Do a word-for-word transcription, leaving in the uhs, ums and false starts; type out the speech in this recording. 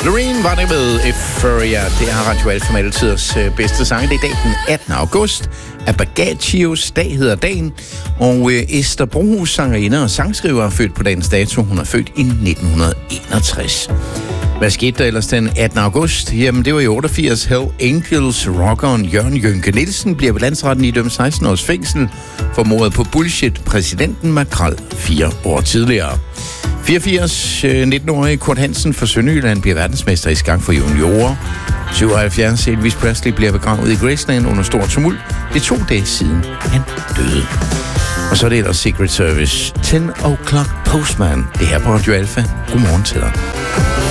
Loreen var det med Euphoria. Det er Radio Alfa med tiders bedste sang. Det er i dag den attende august. Abagachios dag hedder dagen. Og Esther Brohus, sangerinde og sangskriver, er født på dagens dato. Hun er født i nitten enogtres. Hvad skete der ellers den attende august? Jamen, det var i otteogfirs. Hell Angels rockeren Jørgen Jynke Nielsen bliver ved landsretten idømt seksten års fængsel for mordet på bullshit-præsidenten Makrel fire år tidligere. fireogfirs. nitten-årige Kurt Hansen fra Sønderjylland bliver verdensmester i skak for juniorer. syvoghalvfjerds. Elvis Presley bliver begravet i Graceland under stor tumult. Det er to dage siden han døde. Og så er det ellers Secret Service. ten o'clock Postman. Det her på Radio Alfa. Godmorgen til dig.